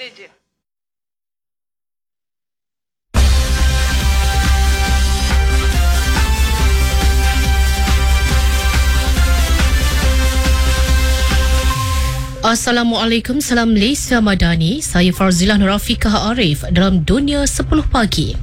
Ada je. Assalamualaikum, salam Malaysia Madani. Saya Farzilah Nurafiqah Arif dalam Dunia 10 Pagi.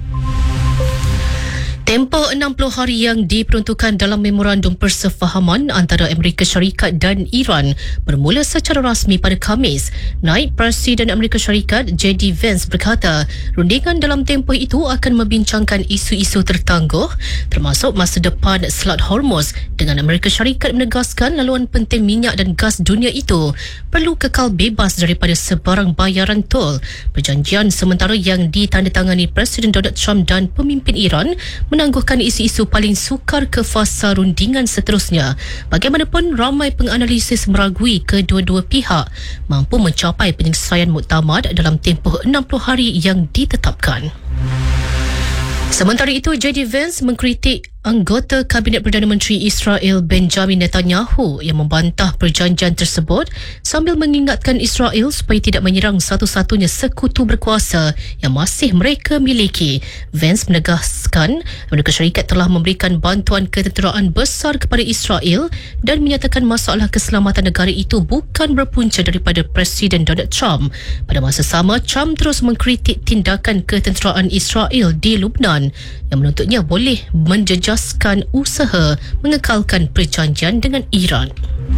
Tempoh 60 hari yang diperuntukkan dalam memorandum persefahaman antara Amerika Syarikat dan Iran bermula secara rasmi pada Khamis. Naib Presiden Amerika Syarikat J.D. Vance berkata rundingan dalam tempoh itu akan membincangkan isu-isu tertangguh termasuk masa depan Selat Hormuz, dengan Amerika Syarikat menegaskan laluan penting minyak dan gas dunia itu perlu kekal bebas daripada sebarang bayaran tol. Perjanjian sementara yang ditandatangani Presiden Donald Trump dan pemimpin Iran menangguhkan isu-isu paling sukar ke fasa rundingan seterusnya. Bagaimanapun, ramai penganalisis meragui kedua-dua pihak mampu mencapai penyelesaian muktamad dalam tempoh 60 hari yang ditetapkan. Sementara itu, J.D. Vance mengkritik anggota Kabinet Perdana Menteri Israel Benjamin Netanyahu yang membantah perjanjian tersebut sambil mengingatkan Israel supaya tidak menyerang satu-satunya sekutu berkuasa yang masih mereka miliki. Vance menegaskan Amerika Syarikat telah memberikan bantuan ketenteraan besar kepada Israel dan menyatakan masalah keselamatan negara itu bukan berpunca daripada Presiden Donald Trump. Pada masa sama, Trump terus mengkritik tindakan ketenteraan Israel di Lebanon yang menuntutnya boleh menjejaskan usaha mengekalkan perjanjian dengan Iran.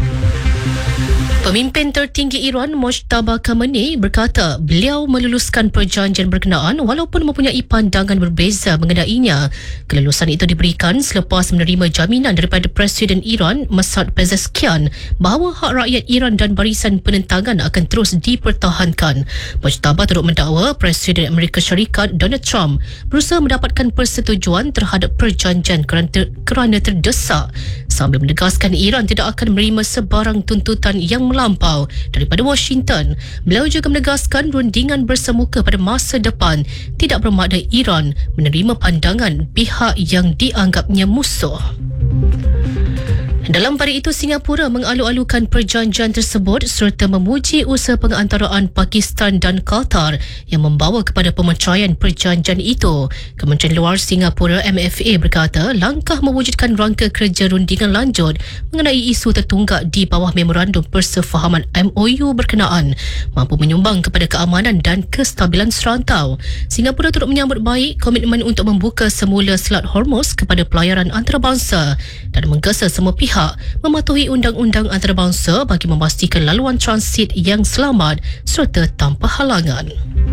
Pemimpin tertinggi Iran Mojtaba Khamenei berkata beliau meluluskan perjanjian berkenaan walaupun mempunyai pandangan berbeza mengenainya. Kelulusan itu diberikan selepas menerima jaminan daripada Presiden Iran Masoud Pezeshkian bahawa hak rakyat Iran dan barisan penentangan akan terus dipertahankan. Mojtaba turut mendakwa Presiden Amerika Syarikat Donald Trump berusaha mendapatkan persetujuan terhadap perjanjian kerana terdesak, sambil menegaskan Iran tidak akan menerima sebarang tuntutan yang melampau daripada Washington. Beliau juga menegaskan rundingan bersemuka pada masa depan tidak bermakna Iran menerima pandangan pihak yang dianggapnya musuh. Dalam pada itu, Singapura mengalu-alukan perjanjian tersebut serta memuji usaha pengantaraan Pakistan dan Qatar yang membawa kepada pemencaian perjanjian itu. Kementerian Luar Singapura MFA berkata langkah mewujudkan rangka kerja rundingan lanjut mengenai isu tertunggak di bawah memorandum persefahaman MOU berkenaan mampu menyumbang kepada keamanan dan kestabilan serantau. Singapura turut menyambut baik komitmen untuk membuka semula Selat Hormuz kepada pelayaran antarabangsa dan menggesa semua pihak mematuhi undang-undang antarabangsa bagi memastikan laluan transit yang selamat serta tanpa halangan.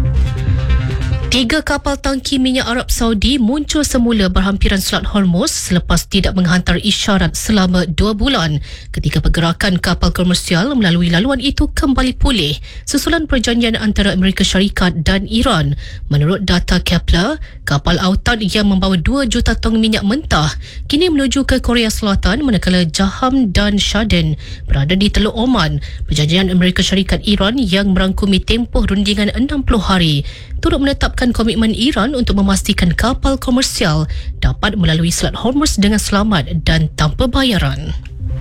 3 kapal tangki minyak Arab Saudi muncul semula berhampiran Selat Hormuz selepas tidak menghantar isyarat selama 2 bulan ketika pergerakan kapal komersial melalui laluan itu kembali pulih susulan perjanjian antara Amerika Syarikat dan Iran. Menurut data Kepler, kapal autan yang membawa 2 juta tong minyak mentah kini menuju ke Korea Selatan manakala Jaham dan Shaden berada di Teluk Oman. Perjanjian Amerika Syarikat Iran yang merangkumi tempoh rundingan 60 hari turut menetapkan komitmen Iran untuk memastikan kapal komersial dapat melalui Selat Hormuz dengan selamat dan tanpa bayaran.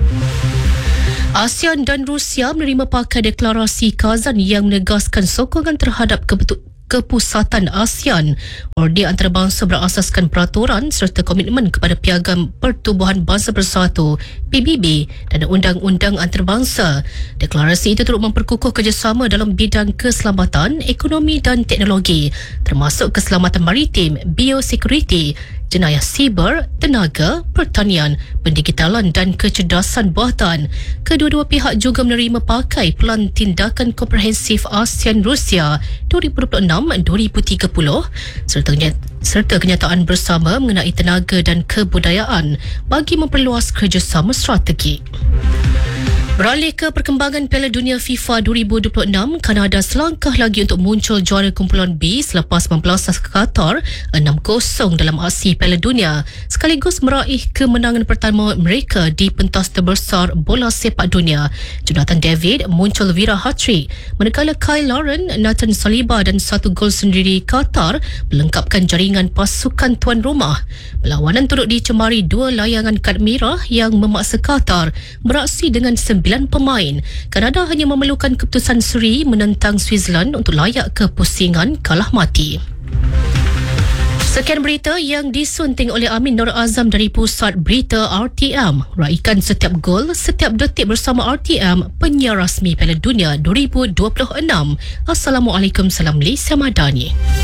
ASEAN dan Rusia menerima pakai deklarasi Kazan yang menegaskan sokongan terhadap kepusatan ASEAN, ordi antarabangsa berasaskan peraturan serta komitmen kepada Piagam Pertubuhan Bangsa Bersatu PBB dan undang-undang antarabangsa. Deklarasi itu turut memperkukuh kerjasama dalam bidang keselamatan, ekonomi dan teknologi termasuk keselamatan maritim, biosecurity, jenayah siber, tenaga, pertanian, pendigitalan dan kecerdasan buatan. Kedua-dua pihak juga menerima pakai Pelan Tindakan Komprehensif ASEAN-Rusia 2026-2030 serta kenyataan bersama mengenai tenaga dan kebudayaan bagi memperluas kerjasama strategi. Beralih ke perkembangan Piala Dunia FIFA 2026, Kanada selangkah lagi untuk muncul juara kumpulan B selepas membelasas Qatar 6-0 dalam aksi Piala Dunia, sekaligus meraih kemenangan pertama mereka di pentas terbesar bola sepak dunia. Jonathan David muncul wira hat-trick, manakala Kyle Lauren, Nathan Saliba dan 1 gol sendiri Qatar melengkapkan jaringan pasukan tuan rumah. Perlawanan turut dicemari 2 layangan kad merah yang memaksa Qatar beraksi dengan 9 pemain. Kanada hanya memerlukan keputusan seri menentang Switzerland untuk layak ke pusingan kalah mati. Sekian berita yang disunting oleh Amin Nur Azam dari Pusat Berita RTM. Raikan setiap gol, setiap detik bersama RTM, penyiar rasmi Piala Dunia 2026. Assalamualaikum, salam Malaysia Madani.